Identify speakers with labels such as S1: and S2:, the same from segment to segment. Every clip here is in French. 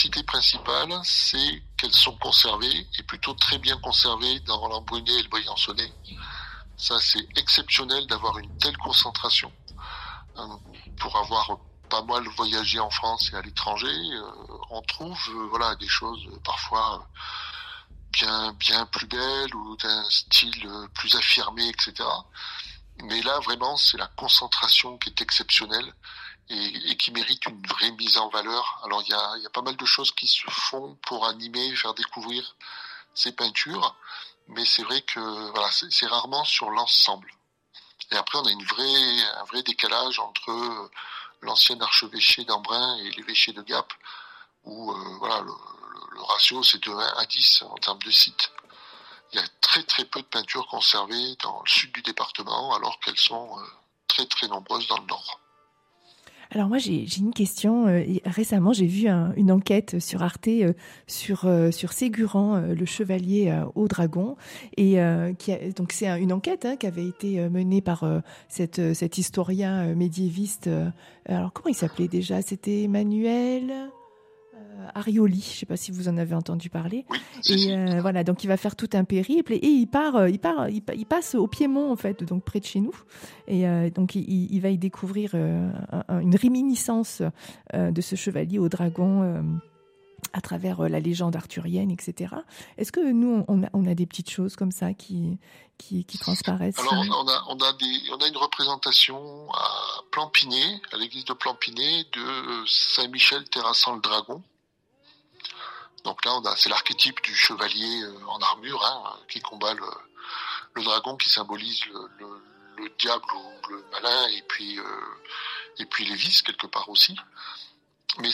S1: spécificité principale, c'est qu'elles sont conservées, et plutôt très bien conservées dans l'Ambrunet et le Briançonnais. Ça, c'est exceptionnel d'avoir une telle concentration. Pour avoir pas mal voyagé en France et à l'étranger, on trouve des choses parfois bien plus belles ou d'un style plus affirmé, etc. Mais là, vraiment, c'est la concentration qui est exceptionnelle et qui mérite une vraie mise en valeur. Alors, il y a pas mal de choses qui se font pour animer, faire découvrir ces peintures, mais c'est vrai que c'est rarement sur l'ensemble. Et après, on a un vrai décalage entre l'ancien archevêché d'Embrun et l'évêché de Gap, où le ratio c'est de 1 à 10 en termes de site. Il y a très très peu de peintures conservées dans le sud du département, alors qu'elles sont très très nombreuses dans le nord.
S2: Alors moi j'ai une question. Récemment j'ai vu une enquête sur Arte sur Ségurant, le chevalier au dragon, et donc c'est une enquête qui avait été menée par cet historien médiéviste. Alors comment il s'appelait déjà? C'était Emmanuel Arioli, je ne sais pas si vous en avez entendu parler.
S1: Oui,
S2: et voilà, donc il va faire tout un périple et il passe au Piémont en fait, donc près de chez nous. Et donc il va y découvrir une réminiscence de ce chevalier au dragon à travers la légende arthurienne, etc. Est-ce que nous on a des petites choses comme ça qui transparaissent?
S1: Alors on a une représentation à Planpinet, à l'église de Planpinet, de Saint-Michel terrassant le dragon. Donc là, c'est l'archétype du chevalier en armure qui combat le dragon, qui symbolise le diable ou le malin, et puis les vices quelque part aussi. Mais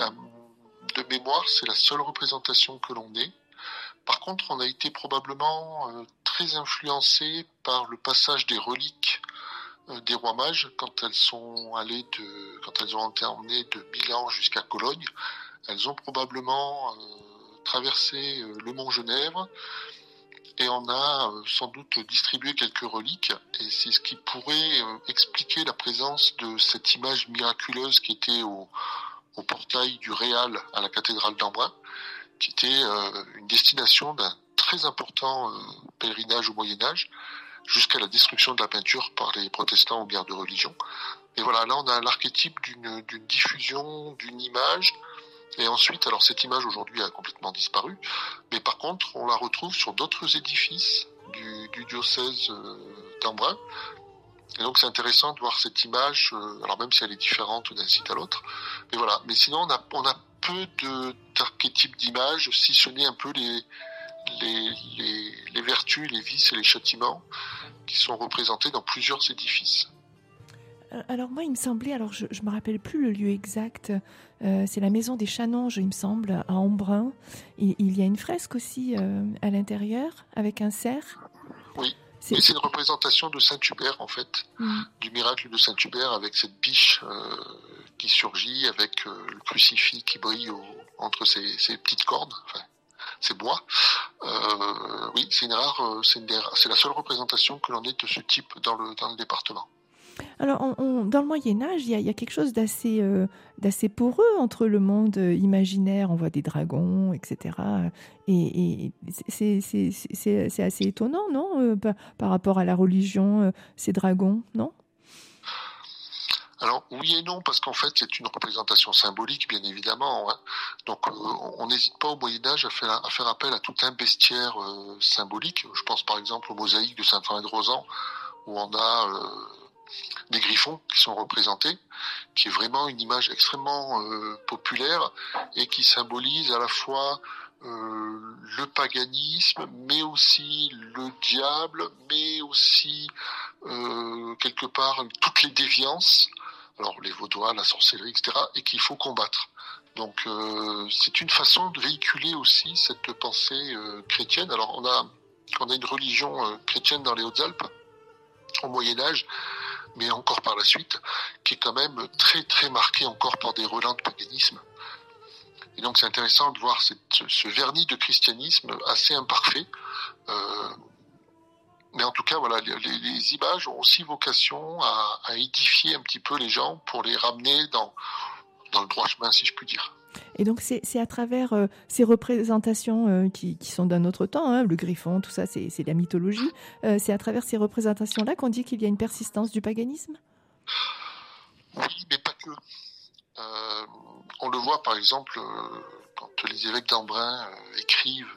S1: de mémoire, c'est la seule représentation que l'on ait. Par contre, on a été probablement très influencé par le passage des reliques des rois mages quand elles ont été emmenées de Milan jusqu'à Cologne. Elles ont probablement traversé le mont Genève, et on a sans doute distribué quelques reliques, et c'est ce qui pourrait expliquer la présence de cette image miraculeuse qui était au portail du Réal à la cathédrale d'Embrun, qui était une destination d'un très important pèlerinage au Moyen-Âge, jusqu'à la destruction de la peinture par les protestants aux guerres de religion. Et voilà, là on a l'archétype d'une diffusion d'une image. Et ensuite, alors cette image aujourd'hui a complètement disparu, mais par contre, on la retrouve sur d'autres édifices du diocèse d'Embrun. Et donc c'est intéressant de voir cette image, alors même si elle est différente d'un site à l'autre. Mais voilà. Mais sinon, on a peu d'archétypes d'images, si ce n'est un peu les vertus, les vices et les châtiments qui sont représentés dans plusieurs édifices.
S2: Alors moi, il me semblait, alors je me rappelle plus le lieu exact, c'est la maison des Chanonges, il me semble, à Embrun. Il y a une fresque aussi à l'intérieur, avec un cerf.
S1: Oui, c'est une représentation de Saint-Hubert, en fait, du miracle de Saint-Hubert, avec cette biche qui surgit, avec le crucifix qui brille entre ses petites cordes, enfin, ses bois. Oui, c'est la seule représentation que l'on ait de ce type dans le département.
S2: Alors, dans le Moyen-Âge, il y a quelque chose d'assez poreux entre le monde imaginaire, on voit des dragons, etc. Et c'est assez étonnant, non, par rapport à la religion, ces dragons, non?
S1: Alors oui et non, parce qu'en fait c'est une représentation symbolique, bien évidemment. Donc on n'hésite pas au Moyen-Âge à faire appel à tout un bestiaire symbolique. Je pense par exemple aux mosaïques de Saint-Ouen de Rosan, où on a des griffons qui sont représentés, qui est vraiment une image extrêmement populaire et qui symbolise à la fois le paganisme, mais aussi le diable, mais aussi quelque part toutes les déviances, alors les vaudois, la sorcellerie, etc., et qu'il faut combattre. Donc c'est une façon de véhiculer aussi cette pensée chrétienne. Alors on a une religion chrétienne dans les Hautes-Alpes au Moyen-Âge, mais encore par la suite, qui est quand même très très marquée encore par des relents de paganisme. Et donc c'est intéressant de voir ce vernis de christianisme assez imparfait. Mais en tout cas, voilà, les images ont aussi vocation à édifier un petit peu les gens pour les ramener dans le droit chemin, si je puis dire.
S2: Et donc c'est à travers ces représentations qui sont d'un autre temps, hein, le Griffon, tout ça, c'est la mythologie. C'est à travers ces représentations-là qu'on dit qu'il y a une persistance du paganisme?
S1: Oui, mais pas que. On le voit par exemple quand les évêques d'Embrun écrivent,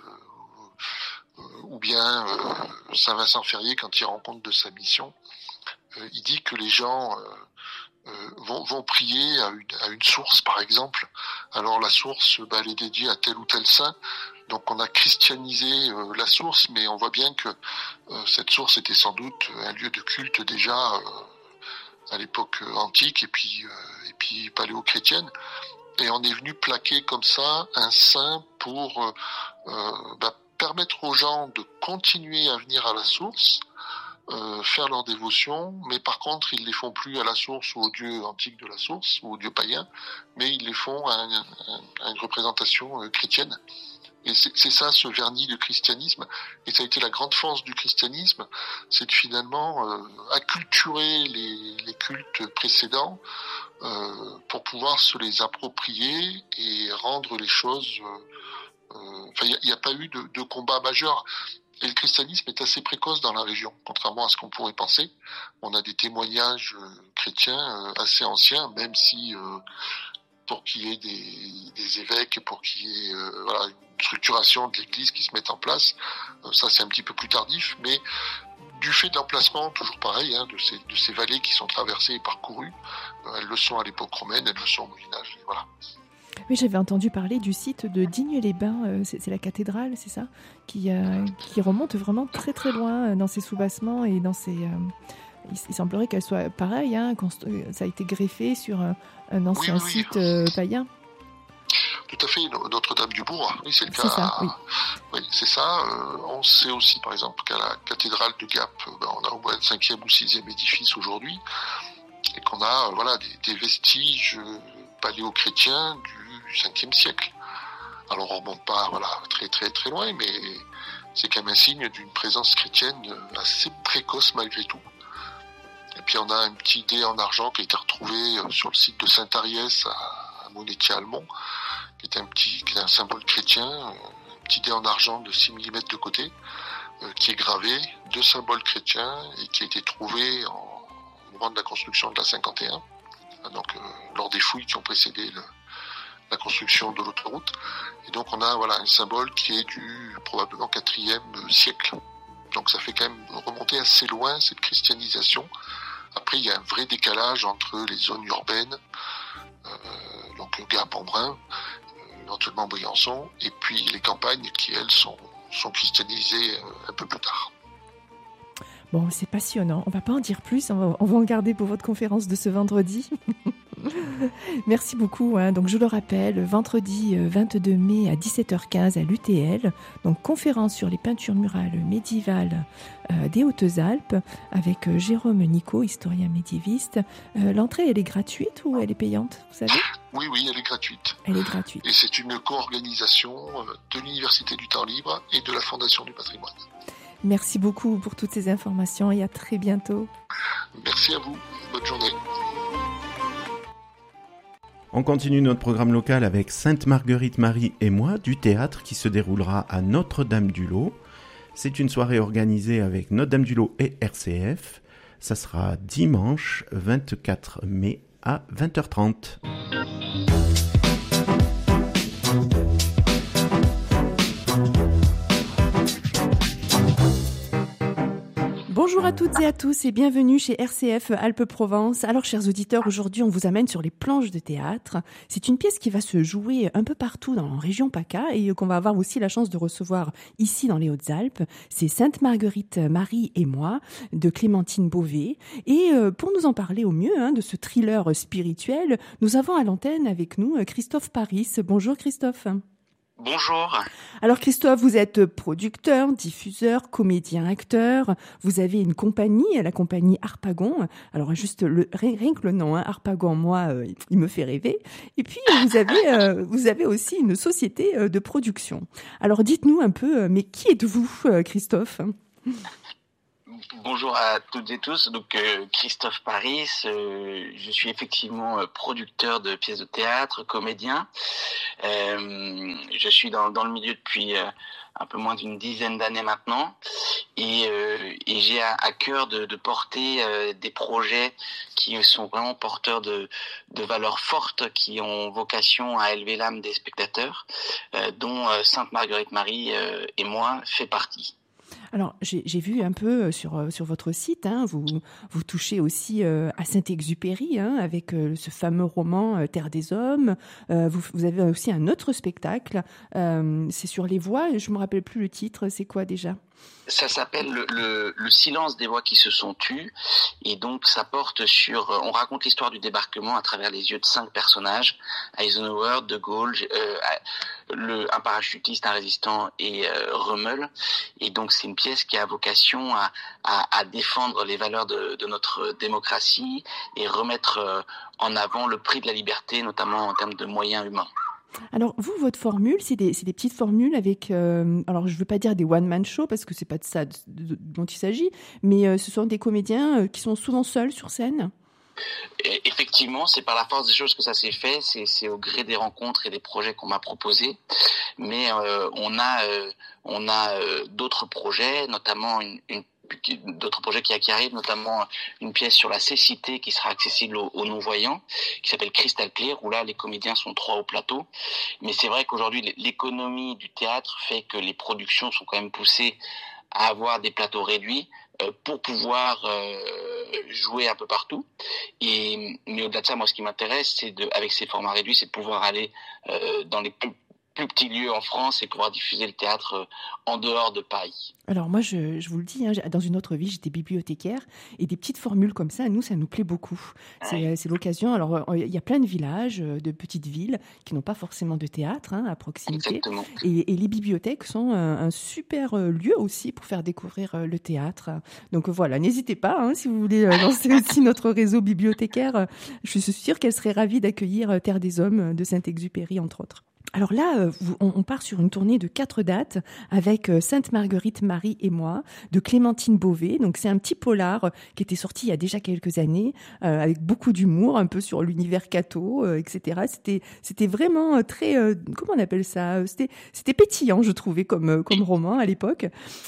S1: ou bien Saint Vincent Ferrier quand il rend compte de sa mission, il dit que les gens vont prier à une source par exemple. Alors la source, elle est dédiée à tel ou tel saint. Donc on a christianisé la source, mais on voit bien que cette source était sans doute un lieu de culte déjà à l'époque antique et puis paléo-chrétienne. Et on est venu plaquer comme ça un saint pour permettre aux gens de continuer à venir à la source, faire leur dévotion, mais par contre ils les font plus à la source ou au dieu antique de la source ou au dieu païen, mais ils les font à une représentation chrétienne. Et c'est ça, ce vernis du christianisme. Et ça a été la grande force du christianisme, c'est de finalement acculturer les cultes précédents pour pouvoir se les approprier et rendre les choses... il n'y a pas eu de combat majeur. Et le christianisme est assez précoce dans la région, contrairement à ce qu'on pourrait penser. On a des témoignages chrétiens assez anciens, même si... pour qu'il y ait des évêques, pour qu'il y ait une structuration de l'Église qui se mette en place. Ça, c'est un petit peu plus tardif, mais du fait de l'emplacement, toujours pareil, hein, de ces vallées qui sont traversées et parcourues, elles le sont à l'époque romaine, elles le sont au Moyen-Âge, et voilà.
S2: Oui, j'avais entendu parler du site de Digne-les-Bains, c'est la cathédrale, c'est ça, qui remonte vraiment très très loin dans ses soubassements et dans ses... Il semblerait qu'elle soit pareille, hein, ça a été greffé sur un ancien site païen.
S1: Tout à fait, Notre-Dame-du-Bourg, oui, c'est le cas.
S2: C'est ça, oui.
S1: Oui, c'est ça. On sait aussi, par exemple, qu'à la cathédrale de Gap, on a au moins le 5e ou 6e édifice aujourd'hui, et qu'on a des vestiges paléo-chrétiens du 5e siècle. Alors on ne remonte pas très très très loin, mais c'est quand même un signe d'une présence chrétienne assez précoce malgré tout. Et puis on a un petit dé en argent qui a été retrouvé sur le site de Saint-Ariès à Monétier-Almont, qui est un symbole chrétien, un petit dé en argent de 6 mm de côté, qui est gravé, 2 symboles chrétiens, et qui a été trouvé au moment de la construction de la 51, donc lors des fouilles qui ont précédé la construction de l'autoroute. Et donc on a un symbole qui est du probablement 4e siècle. Donc ça fait quand même remonter assez loin cette christianisation. Après, il y a un vrai décalage entre les zones urbaines, donc Gap, Embrun, éventuellement Briançon, et puis les campagnes qui, elles, sont christianisées un peu plus tard.
S2: Bon, c'est passionnant. On ne va pas en dire plus, on va en garder pour votre conférence de ce vendredi. Merci beaucoup. Donc, je le rappelle, vendredi 22 mai à 17h15 à l'UTL, donc conférence sur les peintures murales médiévales des Hautes-Alpes avec Jérôme Nicot, historien médiéviste. L'entrée, elle est gratuite ou elle est payante, vous savez ?
S1: Oui, elle est gratuite.
S2: Elle est gratuite.
S1: Et c'est une co-organisation de l'Université du Temps Libre et de la Fondation du Patrimoine.
S2: Merci beaucoup pour toutes ces informations et à très bientôt.
S1: Merci à vous. Bonne journée.
S3: On continue notre programme local avec Sainte Marguerite Marie et moi du théâtre qui se déroulera à Notre-Dame-du-Lot. C'est une soirée organisée avec Notre-Dame-du-Lot et RCF. Ça sera dimanche 24 mai à 20h30.
S2: Bonjour à toutes et à tous et bienvenue chez RCF Alpes-Provence. Alors, chers auditeurs, aujourd'hui, on vous amène sur les planches de théâtre. C'est une pièce qui va se jouer un peu partout dans la région PACA et qu'on va avoir aussi la chance de recevoir ici dans les Hautes-Alpes. C'est Sainte Marguerite Marie et moi de Clémentine Beauvais. Et pour nous en parler au mieux de ce thriller spirituel, nous avons à l'antenne avec nous Christophe Paris. Bonjour Christophe.
S4: Bonjour.
S2: Alors Christophe, vous êtes producteur, diffuseur, comédien, acteur. Vous avez une compagnie, la compagnie Harpagon. Alors juste rien que le nom, Harpagon, moi, il me fait rêver. Et puis vous avez aussi une société de production. Alors dites-nous un peu, mais qui êtes-vous, Christophe ?
S4: Bonjour à toutes et tous. Donc Christophe Paris, je suis effectivement producteur de pièces de théâtre, comédien. Je suis dans le milieu depuis un peu moins d'une dizaine d'années maintenant, et j'ai à cœur de porter des projets qui sont vraiment porteurs de valeurs fortes, qui ont vocation à élever l'âme des spectateurs, dont Sainte Marguerite Marie et moi fait partie.
S2: Alors, j'ai vu un peu sur votre site, hein, vous touchez aussi à Saint-Exupéry, hein, avec ce fameux roman Terre des Hommes. Vous avez aussi un autre spectacle, c'est sur les voix, je me rappelle plus le titre, c'est quoi déjà ?
S4: Ça s'appelle le silence des voix qui se sont tues, et donc ça porte sur, on raconte l'histoire du débarquement à travers les yeux de 5 personnages: Eisenhower, De Gaulle, un parachutiste, un résistant et Rommel. Et donc c'est une pièce qui a vocation à défendre les valeurs de notre démocratie et remettre en avant le prix de la liberté, notamment en termes de moyens humains.
S2: Alors, vous, votre formule, c'est des petites formules avec, alors je ne veux pas dire des one-man shows, parce que c'est pas de ça dont il s'agit, mais ce sont des comédiens qui sont souvent seuls sur scène.
S4: Et effectivement, c'est par la force des choses que ça s'est fait, c'est au gré des rencontres et des projets qu'on m'a proposés, mais on a d'autres projets, notamment d'autres projets qui arrivent, notamment une pièce sur la cécité qui sera accessible aux non-voyants, qui s'appelle Cristal Clear, où là les comédiens sont 3 au plateau. Mais c'est vrai qu'aujourd'hui l'économie du théâtre fait que les productions sont quand même poussées à avoir des plateaux réduits pour pouvoir jouer un peu partout. Mais au-delà de ça, moi ce qui m'intéresse, avec ces formats réduits, c'est de pouvoir aller dans les plus petits lieux en France et pouvoir diffuser le théâtre en dehors de Paris.
S2: Alors moi, je vous le dis, hein, dans une autre vie, j'étais bibliothécaire, et des petites formules comme ça, nous, ça nous plaît beaucoup. C'est l'occasion. Alors, il y a plein de villages, de petites villes qui n'ont pas forcément de théâtre, hein, à proximité.
S4: Exactement.
S2: Et les bibliothèques sont un super lieu aussi pour faire découvrir le théâtre. Donc voilà, n'hésitez pas, hein, si vous voulez lancer aussi notre réseau bibliothécaire. Je suis sûre qu'elle serait ravie d'accueillir Terre des Hommes de Saint-Exupéry, entre autres. Alors là, on part sur une tournée de 4 dates avec Sainte Marguerite Marie et moi, de Clémentine Beauvais. Donc c'est un petit polar qui était sorti il y a déjà quelques années, avec beaucoup d'humour, un peu sur l'univers catho, etc. C'était vraiment très, comment on appelle ça ? C'était pétillant, je trouvais, comme roman à l'époque.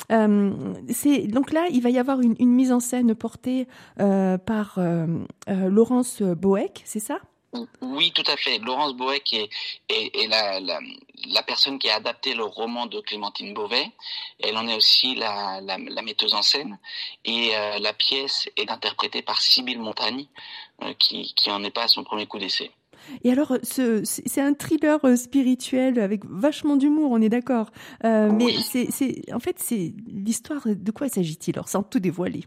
S2: Donc là, il va y avoir une mise en scène portée par Laurence Boeck, c'est ça ?
S4: Oui, tout à fait. Laurence Boeck est la personne qui a adapté le roman de Clémentine Beauvais. Elle en est aussi la metteuse en scène. Et la pièce est interprétée par Sybille Montagne, qui en est pas à son premier coup d'essai.
S2: Et alors, c'est un thriller spirituel avec vachement d'humour, on est d'accord. Mais en fait, c'est l'histoire. De quoi s'agit-il, alors, sans tout dévoiler?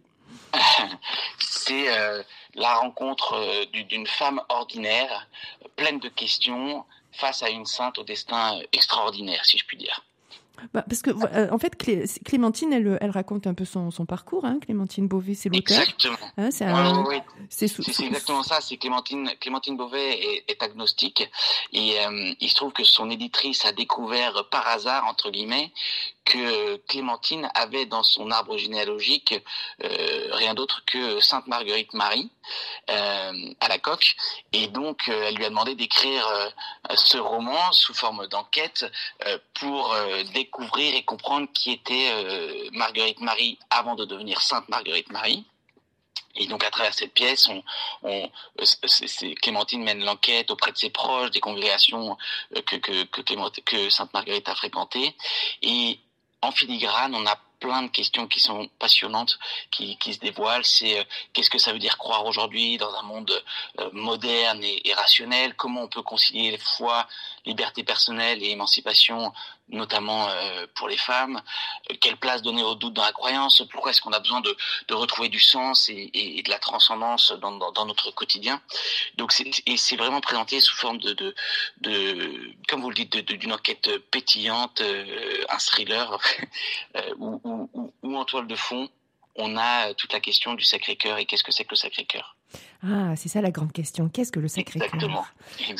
S4: C'est la rencontre d'une femme ordinaire, pleine de questions, face à une sainte au destin extraordinaire, si je puis dire.
S2: Parce que en fait, Clémentine, elle raconte un peu son parcours. Hein. Clémentine Beauvais, c'est l'auteur.
S4: Exactement.
S2: Hein,
S4: oui. C'est exactement ça. C'est Clémentine Beauvais est agnostique, et il se trouve que son éditrice a découvert par hasard, entre guillemets, que Clémentine avait dans son arbre généalogique rien d'autre que Sainte Marguerite Marie à la coque, et donc elle lui a demandé d'écrire ce roman sous forme d'enquête pour découvrir et comprendre qui était Marguerite Marie avant de devenir Sainte Marguerite Marie. Et donc à travers cette pièce, Clémentine mène l'enquête auprès de ses proches, des congrégations que Sainte Marguerite a fréquentées, et en filigrane, on a plein de questions qui sont passionnantes, qui se dévoilent. C'est qu'est-ce que ça veut dire croire aujourd'hui dans un monde moderne et rationnel? Comment on peut concilier foi, liberté personnelle et émancipation, notamment pour les femmes? Quelle place donner au doute dans la croyance? Pourquoi est-ce qu'on a besoin de retrouver du sens et de la transcendance dans notre quotidien? Donc c'est vraiment présenté sous forme de comme vous le dites, d'une enquête pétillante, un thriller où en toile de fond, on a toute la question du Sacré-Cœur et qu'est-ce que c'est que le Sacré-Cœur.
S2: Ah, c'est ça la grande question. Qu'est-ce que le Sacré-Cœur?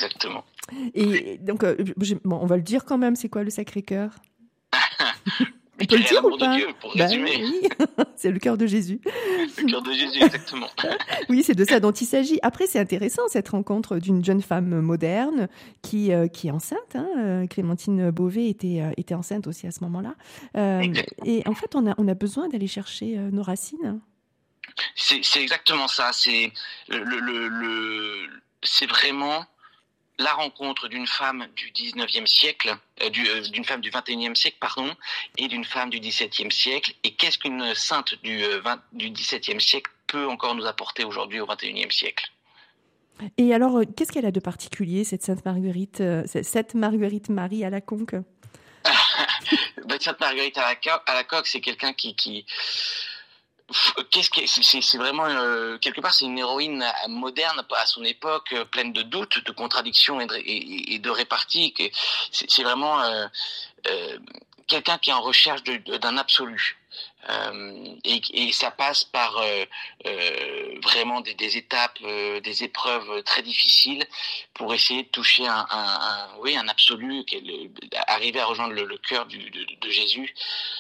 S4: Exactement.
S2: Et donc, on va le dire quand même, c'est quoi le Sacré-Cœur? On peut le dire ou
S4: l'amour
S2: pas?
S4: de Dieu, pour résumer.
S2: Oui, c'est le cœur de Jésus.
S4: Le cœur de Jésus, exactement.
S2: Oui, c'est de ça dont il s'agit. Après, c'est intéressant cette rencontre d'une jeune femme moderne qui est enceinte. Clémentine Beauvais était enceinte aussi à ce moment-là. Et en fait, on a besoin d'aller chercher nos racines.
S4: C'est exactement ça. C'est c'est vraiment la rencontre d'une femme du 19e siècle, d'une femme du 21e siècle, pardon, et d'une femme du 17e siècle. Et qu'est-ce qu'une sainte du 17e siècle peut encore nous apporter aujourd'hui au 21e siècle?
S2: Et alors, qu'est-ce qu'elle a de particulier, cette Sainte Marguerite, cette Marguerite Marie à la Conque?
S4: Sainte Marguerite à la coque, c'est quelqu'un qui c'est vraiment quelque part c'est une héroïne moderne à son époque, pleine de doutes, de contradictions et de réparties. C'est vraiment quelqu'un qui est en recherche d'un absolu. Et ça passe par vraiment des étapes, des épreuves très difficiles pour essayer de toucher un absolu, arriver à rejoindre le cœur de Jésus.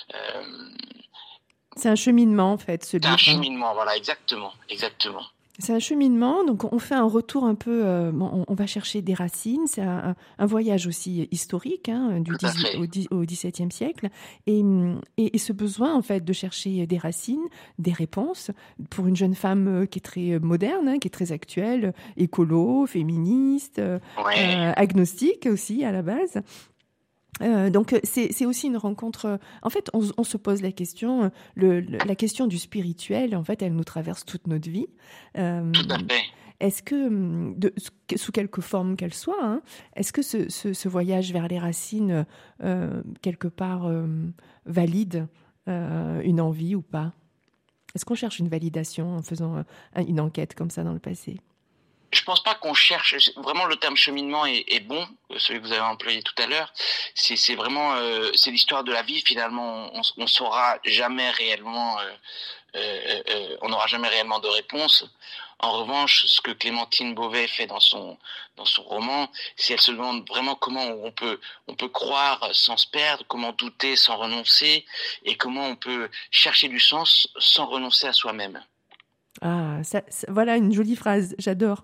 S2: C'est un cheminement, en fait, ce livre.
S4: C'est un cheminement, voilà, exactement.
S2: C'est un cheminement, donc on fait un retour un peu, on va chercher des racines, c'est un voyage aussi historique au XVIIe siècle, et ce besoin en fait de chercher des racines, des réponses, pour une jeune femme qui est très moderne, qui est très actuelle, écolo, féministe, agnostique aussi à la base. Donc c'est aussi une rencontre. En fait, on se pose la question, la question du spirituel. En fait, elle nous traverse toute notre vie.
S4: Tout à fait.
S2: Est-ce que, sous quelque forme qu'elle soit, est-ce que ce voyage vers les racines quelque part valide une envie ou pas? Est-ce qu'on cherche une validation en faisant une enquête comme ça dans le passé?
S4: Je pense pas qu'on cherche vraiment. Le terme cheminement est bon, celui que vous avez employé tout à l'heure. C'est vraiment c'est l'histoire de la vie. Finalement, on saura jamais réellement, on n'aura jamais réellement de réponse. En revanche, ce que Clémentine Beauvais fait dans son roman, c'est elle se demande vraiment comment on peut croire sans se perdre, comment douter sans renoncer, et comment on peut chercher du sens sans renoncer à soi-même.
S2: Ah, voilà une jolie phrase, j'adore.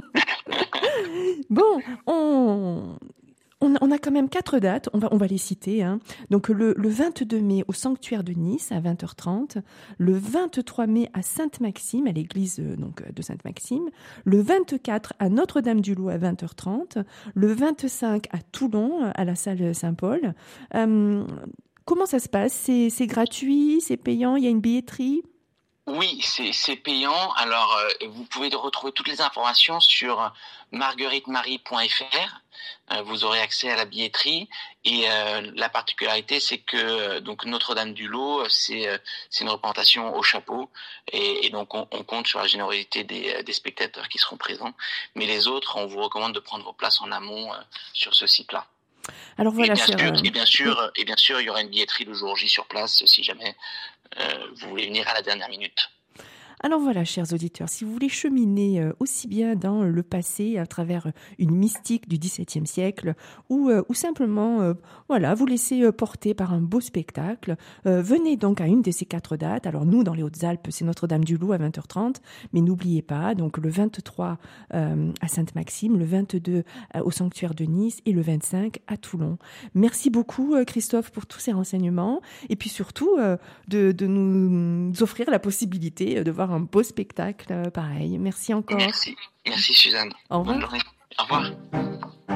S2: Bon, on a quand même 4 dates, on va les citer. Donc le 22 mai au sanctuaire de Nice à 20h30, le 23 mai à Sainte-Maxime, à l'église de Sainte-Maxime, le 24 à Notre-Dame-du-Lot à 20h30, le 25 à Toulon à la salle Saint-Paul. Comment ça se passe? C'est gratuit, c'est payant, il y a une billetterie?
S4: Oui, c'est payant. Alors, vous pouvez retrouver toutes les informations sur margueritemarie.fr. Vous aurez accès à la billetterie. Et la particularité, c'est que donc Notre-Dame-du-Lot, c'est une représentation au chapeau. Et donc, on compte sur la générosité des spectateurs qui seront présents. Mais les autres, on vous recommande de prendre vos places en amont sur ce site-là.
S2: Alors voilà,
S4: et bien sûr, il y aura une billetterie le jour J sur place si jamais vous voulez venir à la dernière minute.
S2: Alors voilà, chers auditeurs, si vous voulez cheminer aussi bien dans le passé à travers une mystique du XVIIe siècle ou simplement vous laisser porter par un beau spectacle, venez donc à une de ces 4 dates. Alors nous, dans les Hautes-Alpes, c'est Notre-Dame-du-Lot à 20h30, mais n'oubliez pas, donc le 23 à Sainte-Maxime, le 22 au sanctuaire de Nice et le 25 à Toulon. Merci beaucoup Christophe pour tous ces renseignements et puis surtout de nous offrir la possibilité de voir un beau spectacle pareil. Merci encore.
S4: Merci Suzanne.
S2: Au revoir.
S4: Bonne journée. Au revoir.